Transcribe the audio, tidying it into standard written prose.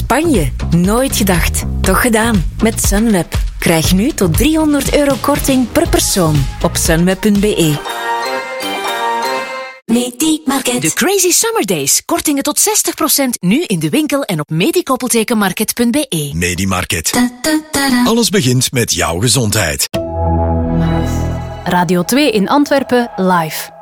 Spanje. Nooit gedacht. Toch gedaan. Met Sunweb. Krijg nu tot €300 korting per persoon op sunweb.be. Medimarket. De Crazy Summer Days. Kortingen tot 60% nu in de winkel en op medikoppeltekenmarket.be. Medimarket. Alles begint met jouw gezondheid. Radio 2 in Antwerpen live.